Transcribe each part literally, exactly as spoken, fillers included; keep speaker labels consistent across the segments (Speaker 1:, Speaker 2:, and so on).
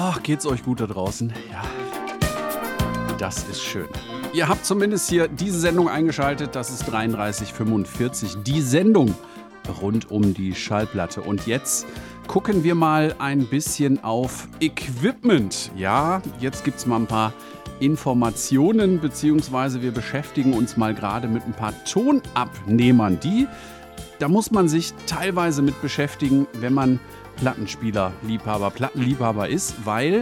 Speaker 1: Ach, geht's euch gut da draußen? Ja, das ist schön. Ihr habt zumindest hier diese Sendung eingeschaltet. Das ist dreiunddreißig fünfundvierzig, die Sendung rund um die Schallplatte. Und jetzt gucken wir mal ein bisschen auf Equipment. Ja, jetzt gibt's mal ein paar Informationen, beziehungsweise wir beschäftigen uns mal gerade mit ein paar Tonabnehmern. Die, da muss man sich teilweise mit beschäftigen, wenn man Plattenspieler-Liebhaber, Plattenliebhaber ist, weil,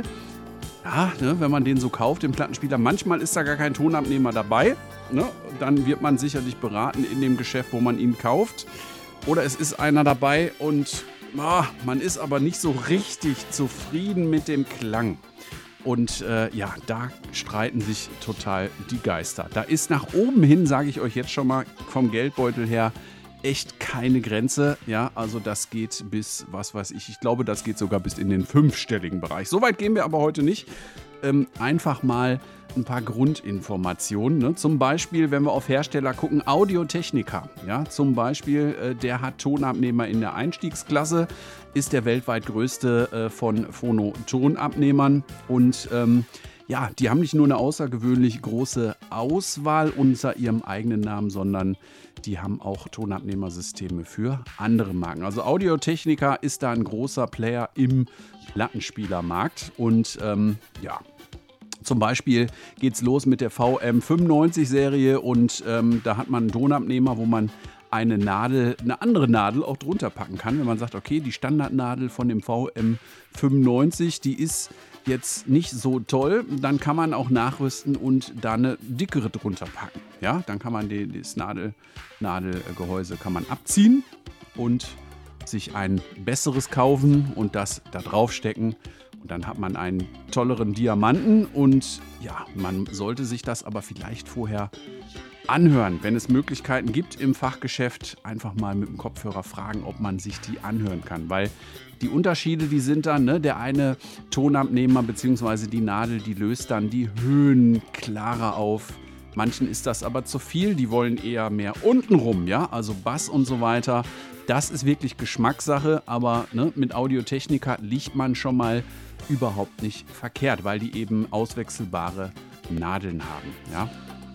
Speaker 1: ja, ne, wenn man den so kauft, den Plattenspieler, manchmal ist da gar kein Tonabnehmer dabei. Ne? Dann wird man sicherlich beraten in dem Geschäft, wo man ihn kauft. Oder es ist einer dabei und oh, man ist aber nicht so richtig zufrieden mit dem Klang. Und äh, ja, da streiten sich total die Geister. Da ist nach oben hin, sage ich euch jetzt schon mal, vom Geldbeutel her echt keine Grenze. Ja, also das geht bis, was weiß ich, ich glaube, das geht sogar bis in den fünfstelligen Bereich. So weit gehen wir aber heute nicht. Ähm, einfach mal ein paar Grundinformationen. Ne? Zum Beispiel, wenn wir auf Hersteller gucken, Audio-Technica. Ja? Zum Beispiel, äh, der hat Tonabnehmer in der Einstiegsklasse, ist der weltweit größte äh, von Phono-Tonabnehmern. Und ähm, ja, die haben nicht nur eine außergewöhnlich große Auswahl unter ihrem eigenen Namen, sondern die haben auch Tonabnehmersysteme für andere Marken. Also Audio-Technica ist da ein großer Player im Plattenspielermarkt. Und ähm, ja, zum Beispiel geht es los mit der V M fünfundneunzig Serie und ähm, da hat man einen Tonabnehmer, wo man eine Nadel, eine andere Nadel auch drunter packen kann. Wenn man sagt, okay, die Standardnadel von dem V M fünfundneunzig, die ist jetzt nicht so toll, dann kann man auch nachrüsten und da eine dickere drunter packen. Ja, dann kann man die, das Nadel, Nadelgehäuse kann man abziehen und sich ein besseres kaufen und das da drauf stecken. Und dann hat man einen tolleren Diamanten und ja, man sollte sich das aber vielleicht vorher anhören. Wenn es Möglichkeiten gibt im Fachgeschäft, einfach mal mit dem Kopfhörer fragen, ob man sich die anhören kann. Weil die Unterschiede, die sind dann, ne, der eine Tonabnehmer bzw. die Nadel, die löst dann die Höhen klarer auf. Manchen ist das aber zu viel, die wollen eher mehr unten rum, ja, also Bass und so weiter. Das ist wirklich Geschmackssache, aber ne, mit Audio-Technica liegt man schon mal überhaupt nicht verkehrt, weil die eben auswechselbare Nadeln haben, ja.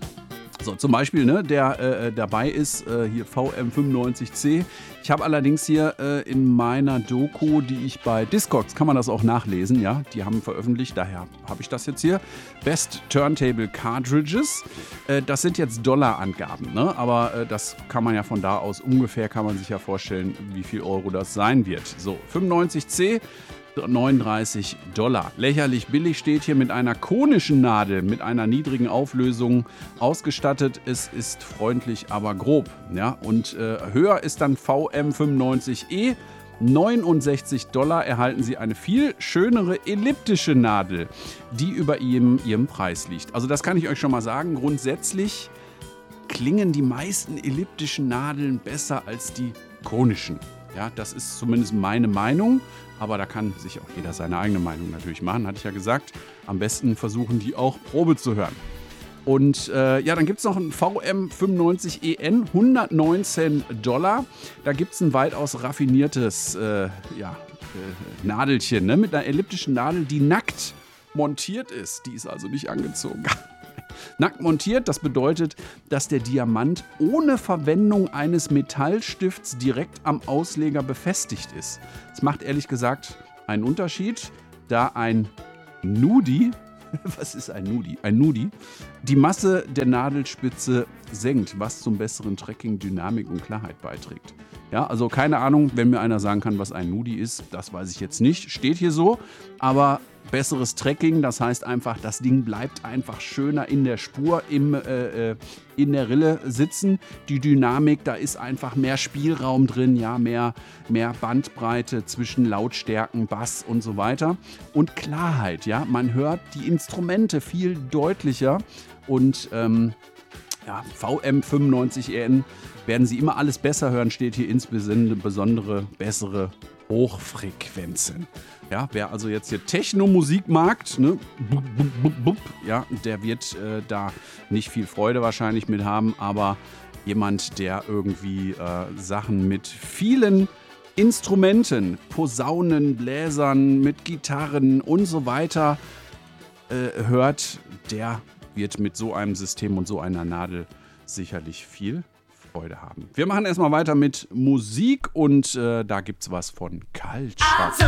Speaker 1: So, zum Beispiel, ne, der äh, dabei ist äh, hier V M fünfundneunzig C. Ich habe allerdings hier äh, in meiner Doku, die ich bei Discogs, kann man das auch nachlesen, ja, die haben veröffentlicht, daher habe ich das jetzt hier. Best Turntable Cartridges. Äh, das sind jetzt Dollarangaben, ne, aber äh, das kann man ja von da aus ungefähr, kann man sich ja vorstellen, wie viel Euro das sein wird. So, fünfundneunzig C. neununddreißig Dollar. Lächerlich billig steht hier mit einer konischen Nadel, mit einer niedrigen Auflösung ausgestattet. Es ist freundlich, aber grob. Ja? Und äh, höher ist dann V M fünfundneunzig E. neunundsechzig Dollar erhalten Sie eine viel schönere elliptische Nadel, die über ihrem, ihrem Preis liegt. Also das kann ich euch schon mal sagen. Grundsätzlich klingen die meisten elliptischen Nadeln besser als die konischen. Ja, das ist zumindest meine Meinung, aber da kann sich auch jeder seine eigene Meinung natürlich machen, hatte ich ja gesagt. Am besten versuchen die auch Probe zu hören. Und äh, ja, dann gibt es noch ein V M fünfundneunzig E N, hundertneunzehn Dollar. Da gibt es ein weitaus raffiniertes äh, ja, äh, Nadelchen, ne? Mit einer elliptischen Nadel, die nackt montiert ist. Die ist also nicht angezogen. Nackt montiert, das bedeutet, dass der Diamant ohne Verwendung eines Metallstifts direkt am Ausleger befestigt ist. Das macht ehrlich gesagt einen Unterschied, da ein Nudi, was ist ein Nudi? Ein Nudi, die Masse der Nadelspitze senkt, was zum besseren Tracking, Dynamik und Klarheit beiträgt. Ja, also keine Ahnung, wenn mir einer sagen kann, was ein Nudi ist, das weiß ich jetzt nicht, steht hier so, aber besseres Tracking, das heißt einfach, das Ding bleibt einfach schöner in der Spur, im, äh, in der Rille sitzen. Die Dynamik, da ist einfach mehr Spielraum drin, ja, mehr, mehr Bandbreite zwischen Lautstärken, Bass und so weiter. Und Klarheit, ja, man hört die Instrumente viel deutlicher und ähm, ja, V M fünfundneunzig E N werden Sie immer alles besser hören, steht hier insbesondere bessere Hochfrequenzen. Ja, wer also jetzt hier Techno-Musik mag, ne, bup, bup, bup, bup, ja, der wird äh, da nicht viel Freude wahrscheinlich mit haben, aber jemand, der irgendwie äh, Sachen mit vielen Instrumenten, Posaunen, Bläsern, mit Gitarren und so weiter äh, hört, der wird mit so einem System und so einer Nadel sicherlich viel Freude haben. Wir machen erstmal weiter mit Musik und äh, da gibt's was von Kaltschak.